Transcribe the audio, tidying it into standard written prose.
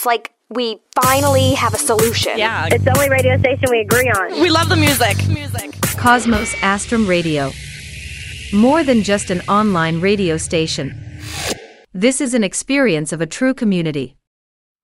like we finally have a solution. Yeah. It's the only radio station we agree on. We love the music. Cosmos Astrum Radio. More than just an online radio station. This is an experience of a true community.